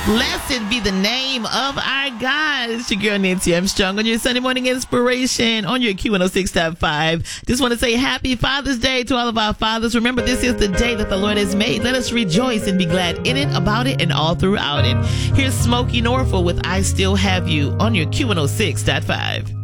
Blessed be the name of our God. It's your girl Nancy Armstrong on your Sunday morning inspiration on your Q106.5. Just want to say happy Father's Day to all of our fathers. Remember, this is the day that the Lord has made. Let us rejoice and be glad in it, about it, and all throughout it. Here's Smokey Norfolk with I Still Have You on your Q106.5.